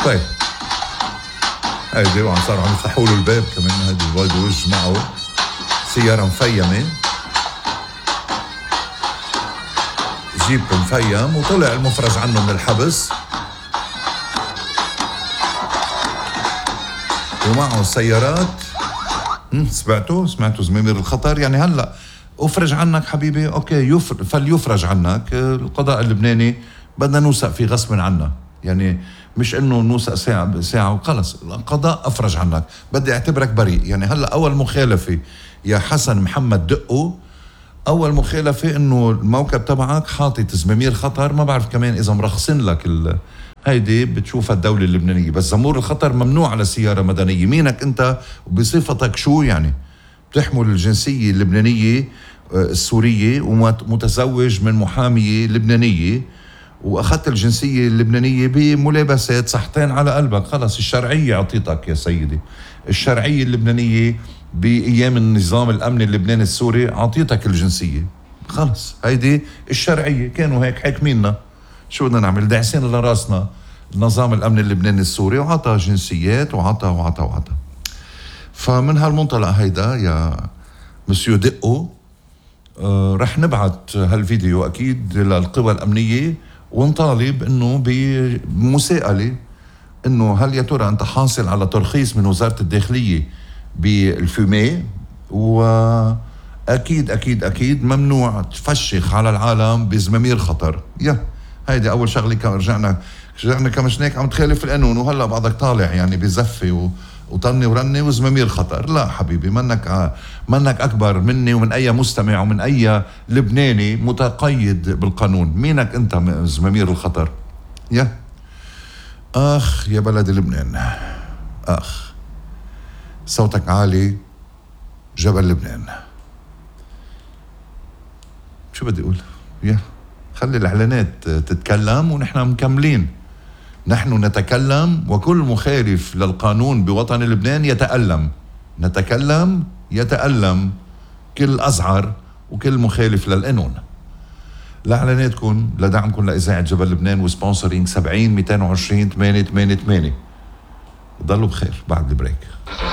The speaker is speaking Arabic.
طيب هيدي وعم صاروا عم يفتحوا له الباب كمان. هيدي الوالد وجه معه سيارة مفيمة، جيب مفيم، وطلع المفرج عنه من الحبس ومعه سيارات. سمعتوا زمامير الخطر. يعني هلا افرج عنك حبيبي، اوكي فليفرج عنك. القضاء اللبناني بدنا نوثق فيه غصبا عنا، يعني مش انه نوثق ساعة وخلص. القضاء افرج عنك، بدي اعتبرك بريء. يعني هلا اول مخالفة يا حسن محمد دقو، اول مخالفة انه الموكب تبعك حاطط زمامير خطر. ما بعرف كمان اذا مرخصين لك هيدي بتشوفها الدولة اللبنانية، بس زمور الخطر ممنوع على سيارة مدنية. مينك انت وبصفتك شو؟ يعني بتحمل الجنسية اللبنانية السورية ومتزوج من محامية لبنانية، واخذت الجنسية اللبنانية بملابسات صحتين على قلبك. خلص الشرعية عطيتك يا سيدي، الشرعية اللبنانية بأيام النظام الأمني اللبناني السوري عطيتك الجنسية. خلص هيدي الشرعية. كانوا هيك حاكميننا، شو بدنا نعمل؟ داعسين لراسنا النظام الأمني اللبناني السوري، وعطى جنسيات وعطى. فمن هالمنطلق هيدا يا مسيو دقو رح نبعت هالفيديو أكيد للقوى الأمنية، ونطالب إنه بمساءلة إنه هل يا ترى أنت حاصل على ترخيص من وزارة الداخلية بالفومي، وأكيد أكيد أكيد ممنوع تفشخ على العالم بزمامير خطر. هيدي أول شغلة. رجعنا كمشناك عم تخالف القانون، وهلا بعدك طالع يعني بزفة وطني ورني وزمامير خطر. لا حبيبي، منك أكبر مني ومن أي مستمع ومن أي لبناني متقيد بالقانون. مينك أنت زمامير الخطر؟ آخ يا بلد لبنان، آخ صوتك عالي جبل لبنان. شو بدي أقول؟ خلي الإعلانات تتكلم ونحن مكملين. نحن نتكلم، وكل مخالف للقانون بوطن لبنان يتألم. نتكلم يتألم كل أزعر وكل مخالف للقانون. لإعلاناتكم، لدعمكم لإذاعة جبل لبنان وسبونسرينج 70 220 888. ضلوا بخير بعد البريك.